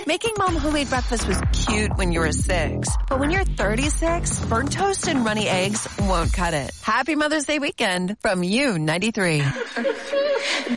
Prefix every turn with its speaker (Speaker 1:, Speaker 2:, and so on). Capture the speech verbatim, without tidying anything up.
Speaker 1: Making mom homemade breakfast was cute when you were six. But when you're thirty-six, burnt toast and runny eggs won't cut it. Happy Mother's Day weekend from U ninety-three.